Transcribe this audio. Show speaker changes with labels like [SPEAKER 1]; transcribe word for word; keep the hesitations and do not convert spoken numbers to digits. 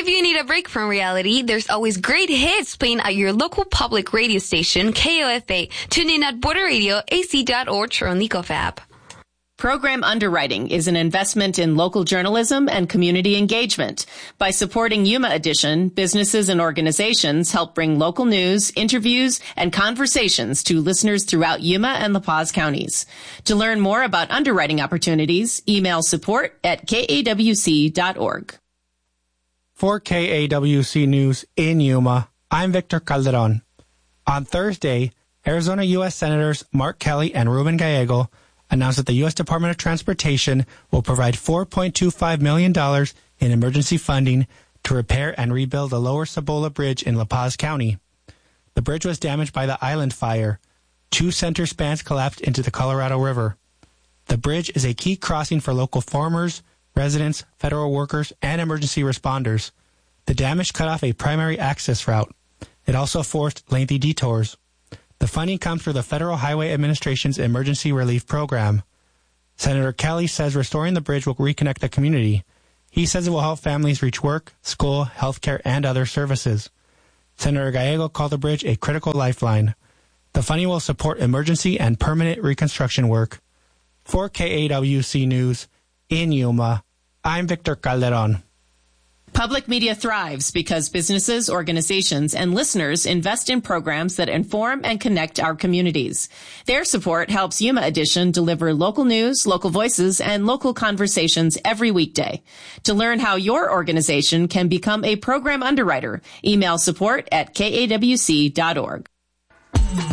[SPEAKER 1] If you need a break from reality, there's always great hits playing at your local public radio station, K O F A. Tune in at border radio a c dot org or on the Ecof app.
[SPEAKER 2] Program Underwriting is an investment in local journalism and community engagement. By supporting Yuma Edition, businesses and organizations help bring local news, interviews, and conversations to listeners throughout Yuma and La Paz counties. To learn more about underwriting opportunities, email support at k a w c dot org.
[SPEAKER 3] For K A W C News in Yuma, I'm Victor Calderon. On Thursday, Arizona U S Senators Mark Kelly and Ruben Gallego announced that the U S Department of Transportation will provide four point two five million dollars in emergency funding to repair and rebuild the Lower Cibola Bridge in La Paz County. The bridge was damaged by the Island Fire. Two center spans collapsed into the Colorado River. The bridge is a key crossing for local farmers, residents, federal workers, and emergency responders. The damage cut off a primary access route. It also forced lengthy detours. The funding comes through the Federal Highway Administration's Emergency Relief Program. Senator Kelly says restoring the bridge will reconnect the community. He says it will help families reach work, school, healthcare, and other services. Senator Gallego called the bridge a critical lifeline. The funding will support emergency and permanent reconstruction work. For K A W C News, in Yuma, I'm Victor Calderon.
[SPEAKER 2] Public media thrives because businesses, organizations, and listeners invest in programs that inform and connect our communities. Their support helps Yuma Edition deliver local news, local voices, and local conversations every weekday. To learn how your organization can become a program underwriter, email support at k a w c dot org.